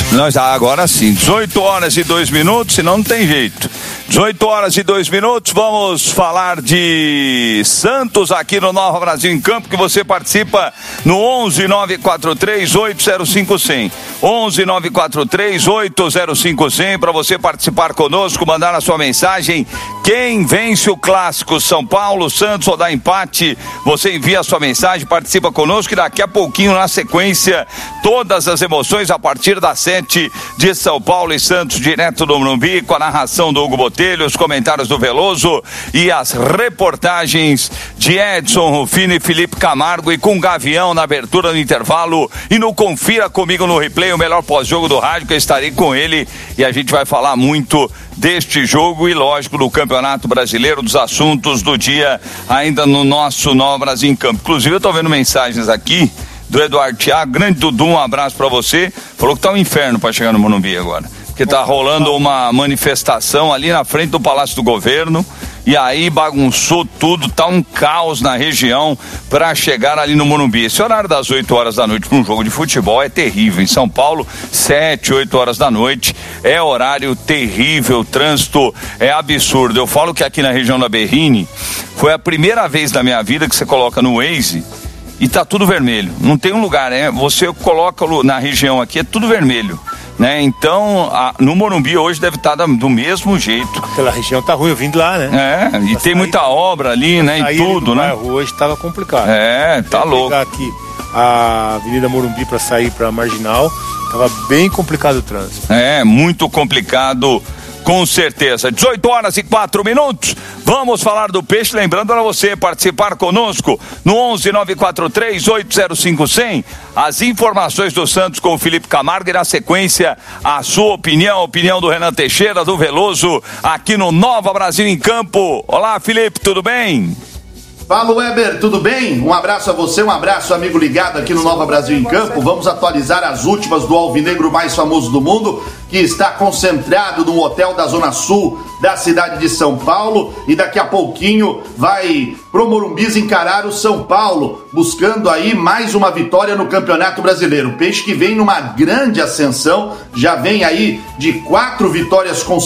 Nós agora sim, 18 horas e 2 minutos, senão não tem jeito. 18 horas e 2 minutos, vamos falar de Santos aqui no Nova Brasil em Campo, que você participa no 11-943-805-100. 11-943-805-100, para você participar conosco, mandar a sua mensagem. Quem vence o clássico, São Paulo, Santos ou dá empate? Você envia a sua mensagem, participa conosco e daqui a pouquinho, na sequência, todas as emoções a partir das 7 de São Paulo e Santos, direto do Morumbi, com a narração do Hugo Botelho, os comentários do Veloso e as reportagens de Edson Rufino e Felipe Camargo, e com Gavião na abertura do intervalo e no Confira Comigo no Replay, o melhor pós-jogo do rádio, que eu estarei com ele e a gente vai falar muito deste jogo e, lógico, do Campeonato Brasileiro, dos assuntos do dia ainda no nosso Nova Brasil em Campo. Inclusive, eu estou vendo mensagens aqui do Eduardo Thiago, grande Dudu, um abraço pra você, falou que tá um inferno pra chegar no Morumbi agora, porque tá rolando uma manifestação ali na frente do Palácio do Governo, e aí bagunçou tudo, tá um caos na região pra chegar ali no Morumbi. Esse horário das 8 horas da noite pra um jogo de futebol é terrível, em São Paulo, 7, 8 horas da noite, é horário terrível, o trânsito é absurdo. Eu falo que aqui na região da Berrini, foi a primeira vez na minha vida que você coloca no Waze e tá tudo vermelho, não tem um lugar, né? Você coloca na região aqui, é tudo vermelho, né? Então, no Morumbi hoje deve estar do mesmo jeito. Aquela região tá ruim, eu vim de lá, né? E tem muita obra ali, né? E tudo, né? Hoje tava complicado. Tá louco. Pegar aqui a Avenida Morumbi para sair para Marginal, tava bem complicado o trânsito. Muito complicado, com certeza. 18 horas e 4 minutos. Vamos falar do Peixe, lembrando para você participar conosco no 11-943-805-100. As informações do Santos com o Felipe Camargo e, na sequência, a sua opinião, a opinião do Renan Teixeira, do Veloso, aqui no Nova Brasil em Campo. Olá, Felipe, tudo bem? Fala, Weber, tudo bem? Um abraço a você, um abraço, amigo ligado aqui no Nova Brasil em Campo. Vamos atualizar as últimas do alvinegro mais famoso do mundo, que está concentrado no hotel da Zona Sul da cidade de São Paulo, e daqui a pouquinho vai pro Morumbis encarar o São Paulo, buscando aí mais uma vitória no Campeonato Brasileiro. O Peixe que vem numa grande ascensão, já vem aí de 4 vitórias consecutivas